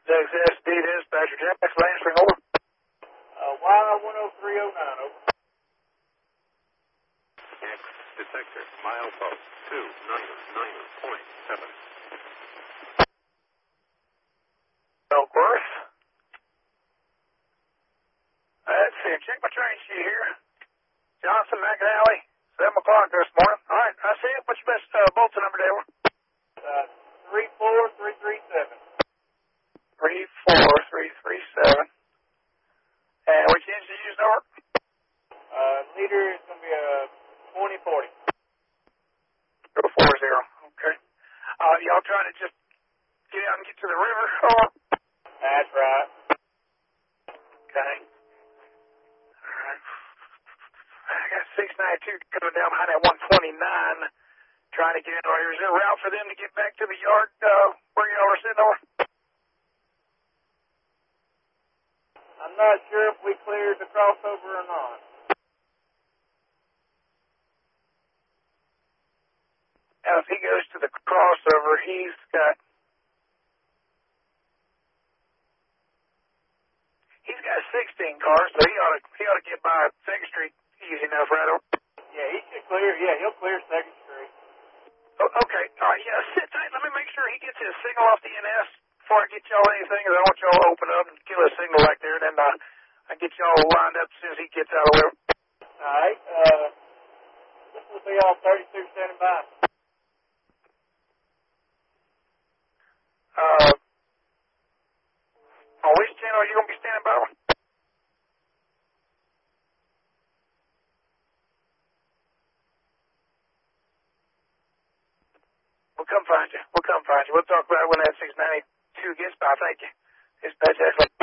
XSD dispatcher, Jack Lansing, over. Y10309, over. X detector, milepost 299.7. Elkworth. Let's see, check my train sheet here. Johnson, McAnally, 7 o'clock this morning. All right, I see it. What's your best bulletin number, Dale? 34337. 34337. And which engine you using over? Leader is going to be a 2040. 040. Okay. Y'all trying to just get out and get to the river? Over. That's right. Okay. All right. I got 692 coming down behind that 129, trying to get in there. Is there a route for them to get back to the yard where y'all are sitting over? I'm not sure if we cleared the crossover or not. Now, if he goes to the crossover, he's got 16 cars, so he ought to get by 2nd Street easy enough, right? Yeah, he should clear. Yeah, he'll clear 2nd Street. Oh, okay. All right. Yeah, sit tight. Let me make sure he gets his signal off the NS before I get y'all anything, because I want y'all to open up and give a signal right there, and then I get y'all lined up as soon as he gets out of there. All right. This will be all 32 standing by. On which channel are you going to be standing by? We'll come find you. We'll talk about it when that 692 gets by. Thank you. It's Pat Jackson.